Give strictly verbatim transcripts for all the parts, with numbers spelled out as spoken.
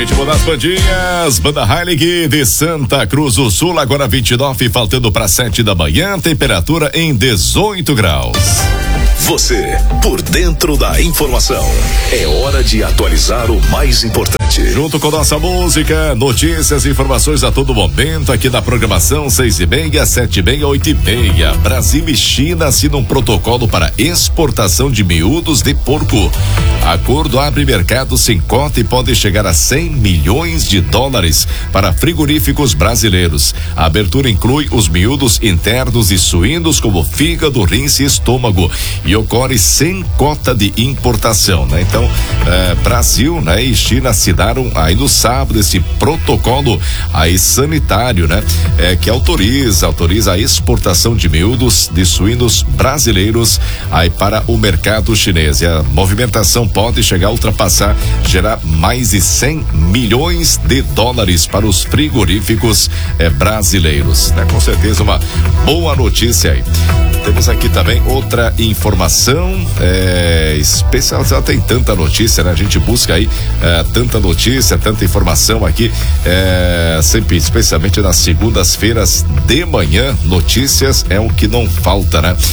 Ritmo das bandinhas, banda Heilig de Santa Cruz do Sul, agora vinte e nove, faltando para sete da manhã, temperatura em dezoito graus. Você, por dentro da informação. É hora de atualizar o mais importante. Junto com nossa música, notícias e informações a todo momento aqui na programação seis e meia, sete e meia, oito e meia. Brasil e China assinam um protocolo para exportação de miúdos de porco. Acordo abre mercado sem cota e pode chegar a cem milhões de dólares para frigoríficos brasileiros. A abertura inclui os miúdos internos e suínos como fígado, rins e estômago e ocorre sem cota de importação, né? Então, eh, Brasil, né, e China assinaram aí no sábado esse protocolo aí sanitário, né? Eh, que autoriza, autoriza a exportação de miúdos de suínos brasileiros aí para o mercado chinês. E a movimentação pode chegar a ultrapassar, gerar mais de cem milhões de dólares para os frigoríficos eh, brasileiros, né? Com certeza uma boa notícia aí. Temos aqui também outra informação é, especial, já tem tanta notícia, né? A gente busca aí é, tanta notícia, tanta informação aqui, é, sempre, especialmente nas segundas-feiras de manhã, notícias é o que não falta, né?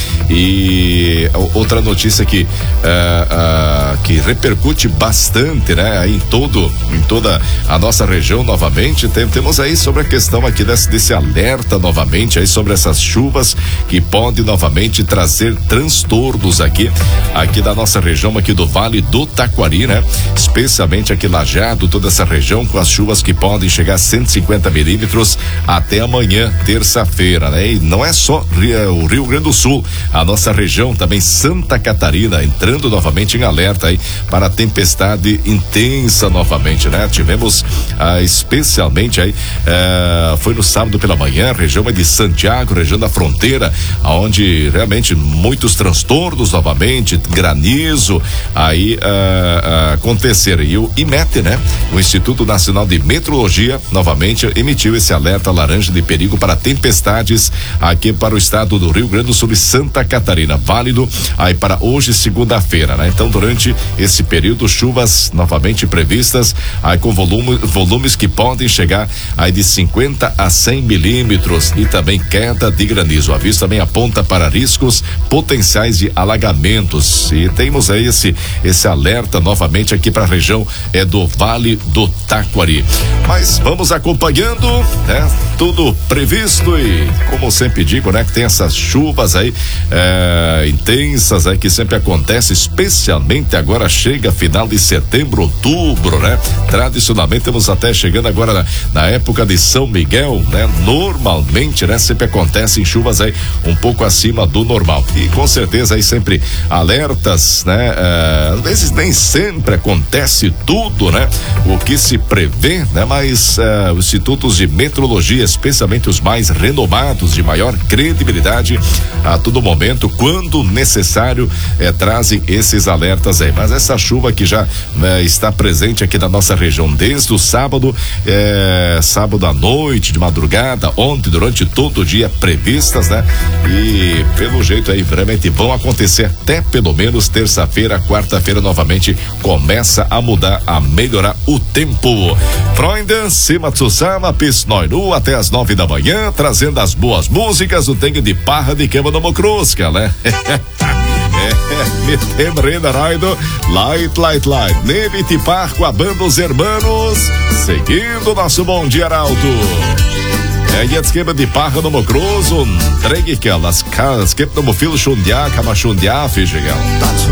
E outra notícia que é, a, que repercute bastante, né? Aí em todo, em toda a nossa região novamente, tem, temos aí sobre a questão aqui desse, desse alerta novamente aí sobre essas chuvas que podem novamente trazer transtornos aqui, aqui da nossa região, aqui do Vale do Taquari, né? Especialmente aqui Lajeado, toda essa região com as chuvas que podem chegar a cento e cinquenta milímetros até amanhã, terça-feira, né? E não é só o Rio Grande do Sul, a nossa região também Santa Catarina entrando novamente em alerta aí para tempestade intensa novamente, né? Tivemos ah, especialmente aí, ah, foi no sábado pela manhã, região de Santiago, região da fronteira, aonde realmente muitos transtornos novamente, granizo aí uh, uh, acontecer. E o IMET, né? O Instituto Nacional de Meteorologia novamente emitiu esse alerta laranja de perigo para tempestades aqui para o estado do Rio Grande do Sul e Santa Catarina, válido aí para hoje, segunda-feira, né? Então, durante esse período, chuvas novamente previstas aí com volume, volumes que podem chegar aí de cinquenta a cem milímetros e também queda de granizo. O aviso também aponta para para riscos potenciais de alagamentos e temos aí esse esse alerta novamente aqui para a região é do Vale do Taquari. Mas vamos acompanhando, né? Tudo previsto e como sempre digo, né? Que tem essas chuvas aí é, intensas aí que sempre acontece, especialmente agora chega final de setembro, outubro, né? Tradicionalmente estamos até chegando agora na, na época de São Miguel, né? Normalmente, né? Sempre acontecem chuvas aí um pouco acima do normal e com certeza aí sempre alertas, né? É, às vezes nem sempre acontece tudo, né? O que se prevê, né? Mas é, os institutos de meteorologia, especialmente os mais renomados, de maior credibilidade, a todo momento, quando necessário, é, trazem esses alertas aí. Mas essa chuva que já né, está presente aqui na nossa região desde o sábado, é, sábado à noite, de madrugada, ontem, durante todo o dia previstas, né? E pelo jeito aí realmente vão acontecer até pelo menos terça-feira, quarta-feira novamente começa a mudar, a melhorar o tempo. Freunde, Sima Tsusama, Pisnoinu, até as nove da manhã, trazendo as boas músicas do Tengue de Parra de Queima do Mocrusca, né? É, me tembrena raido, light, light, light, neve tipar com a banda Os Hermanos, seguindo nosso Bom Dia Arauto. É, e a esquema de Parra no Mocroso, entregue que elas, esquema no Mofilo Xundiá, Camachundiá, Fijigal.